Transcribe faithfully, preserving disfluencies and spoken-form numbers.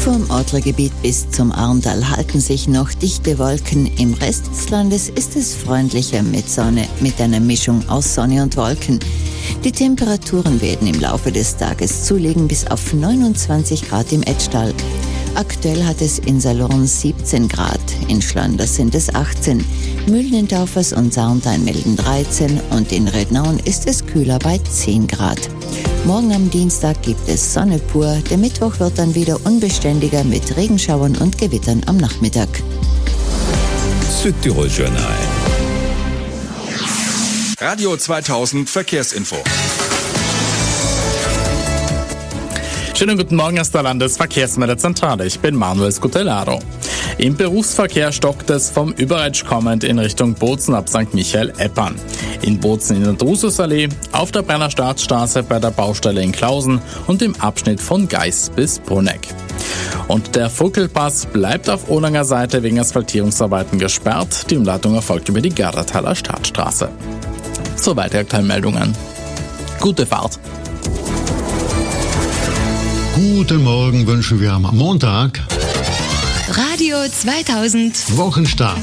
Vom Adlergebiet bis zum Arntal halten sich noch dichte Wolken. Im Rest des Landes ist es freundlicher mit Sonne, mit einer Mischung aus Sonne und Wolken. Die Temperaturen werden im Laufe des Tages zulegen bis auf neunundzwanzig Grad im Etschtal. Aktuell hat es in Salurn siebzehn Grad, in Schlanders sind es achtzehn, Mühlen-in-Taufers und Sarntal melden dreizehn und in Rednaun ist es kühler bei zehn Grad. Morgen am Dienstag gibt es Sonne pur, der Mittwoch wird dann wieder unbeständiger mit Regenschauern und Gewittern am Nachmittag. Südtirol Journal. Radio zweitausend Verkehrsinfo. Schönen guten Morgen aus der Landesverkehrsmeldezentrale. Ich bin Manuel Scutellaro. Im Berufsverkehr stockt es vom Überetsch kommend in Richtung Bozen ab Sankt Michael-Eppern. In Bozen in der Drususallee, auf der Brenner Staatsstraße bei der Baustelle in Klausen und im Abschnitt von Geis bis Bruneck. Und der Vogtelpass bleibt auf Olanger Seite wegen Asphaltierungsarbeiten gesperrt. Die Umleitung erfolgt über die Gardertaler Staatsstraße. Soweit die aktuellen Meldungen. Gute Fahrt! Guten Morgen wünschen wir am Montag. Radio zweitausend. Wochenstart.